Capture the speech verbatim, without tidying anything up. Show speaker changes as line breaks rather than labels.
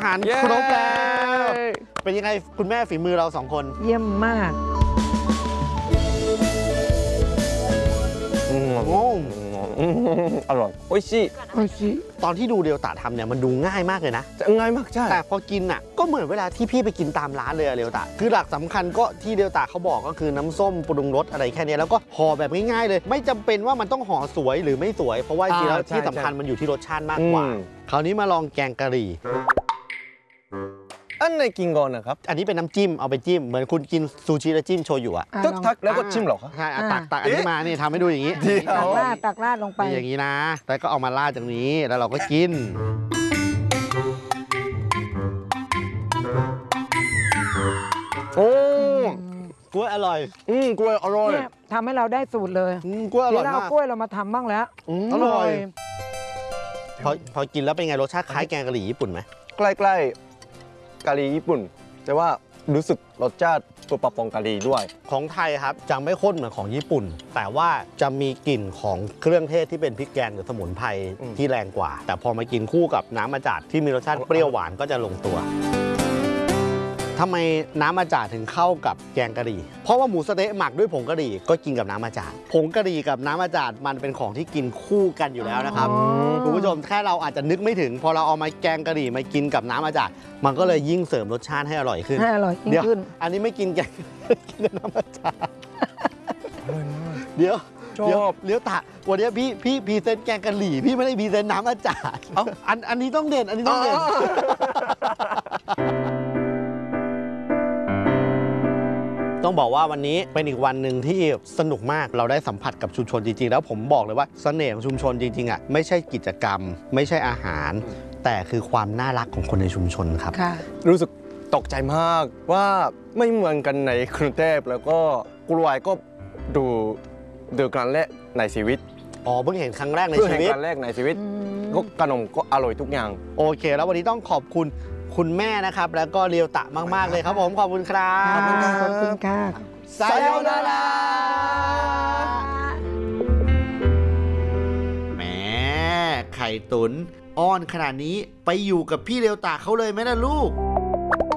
ารครบแล้วเป็นยังไงคุณแม่ฝีมือเราสองคน
เยี่ยมมาก
อร่อยโอ้ยชิ
โอ้ยชิ
ตอนที่ดูเรียวตะทำเนี่ยมันดูง่ายมากเลยนะ
ง่ายมากใช่
แต่พอกินอ่ะก็เหมือนเวลาที่พี่ไปกินตามร้านเลยอะเรียวตะคือหลักสำคัญก็ที่เรียวตะเขาบอกก็คือน้ำส้มปรุงรสอะไรแค่นี้แล้วก็ห่อแบบง่ายๆเลยไม่จำเป็นว่ามันต้องห่อสวยหรือไม่สวยเพราะว่าจริงๆแล้วที่สำคัญมันอยู่ที่รสชาติมากกว่าคราวนี้มาลองแกงกะหรี่
อันไหนกินก่อนนะครับ
อันนี้เป็นน้ำจิ้มเอาไปจิ้มเหมือนคุณกินซูชิแล้วจิ้มโชยุอ่ะ
ทักทักแล้วก็จิ้มหรอครับ
ใช่ตักตักอันนี้มานี่ทำให้ดูอย่างนี้
ตักราดตักราดลงไป
อย่างนี้นะแล้วก็เอามาราดจากนี้แล้วเราก็กิน
โอ้
กล้วยอร่อย
อืมกล้วยอร่อย
ทำให้เราได้สูตรเลย
กล้วยอร่อยมาก
เดี๋ยวเรากล้วยเรามาทำบ้างแล้ว
อร่อยพอพอกินแล้วเป็นไงรสชาติคล้ายแกงกะหรี่ญี่ปุ่นไหม
ใกล้ๆกะหรี่ญี่ปุ่นแต่ว่ารู้สึกรสชาติตัวปะปองกะหรี่ด้วย
ของไทยครับจะไม่ข้นเหมือนของญี่ปุ่นแต่ว่าจะมีกลิ่นของเครื่องเทศที่เป็นพริกแกงหรือสมุนไพรที่แรงกว่าแต่พอมากินคู่กับน้ำมะจาดที่มีรสชาติเปรี้ยวหวานก็จะลงตัวทำไมน้ำมะจาดถึงเข้ากับแกงกะหรี่เพราะว่าหมูสะเต๊ะหมักด้วยผงกะหรี่ก็กินกับน้ำมะจาดผงกะหรี่กับน้ำมะจาดมันเป็นของที่กินคู่กันอยู่แล้วนะครับคุณผู้ชมแค่เราอาจจะนึกไม่ถึงพอเราเอามาแกงกะหรี่มากินกับน้ำมะจาดมันก็เลยยิ่งเสริมรสชาติให้อร่อยขึ้น
ให้อร่อยยิ่งขึ้น
อันนี้ไม่กินแกงกินน้ำมะจาดเดี๋ยวเดี๋ยวเลี้ยวตะวันนี้พี่พี่พรีเซนต์แกงกะหรี่พี่ไม่ได้พรีเซนต์น้ำมะจาดอันอันนี้ต้องเด่นอันนี้ต้องเด่นต้องบอกว่าวันนี้เป็นอีกวันหนึ่งที่สนุกมากเราได้สัมผัสกับชุมชนจริงๆแล้วผมบอกเลยว่าเสน่ห์ของชุมชนจริงๆอ่ะไม่ใช่กิจกรรมไม่ใช่อาหารแต่คือความน่ารักของคนในชุมชนครับ
รู้สึกตกใจมากว่าไม่เหมือนกันในกรุงเทพแล้วก็กล้วยก็ดูดูครั้งแรกในชีวิต
อ๋อเพิ่งเห็นครั้งแรกในชีวิต
ครั้งแรกในชีวิตก็ขนมก็อร่อยทุกอย่าง
โอเคแล้ววันนี้ต้องขอบคุณคุณแม่นะครับแล้วก็เรียวตะมากๆเลยครับผมขอบคุณครับ
ขอบคุณค่ะ
ซาโยนาราแหมไข่ตุ๋นอ้อนขนาดนี้ไปอยู่กับพี่เรียวตะเขาเลยไหมล่ะลูก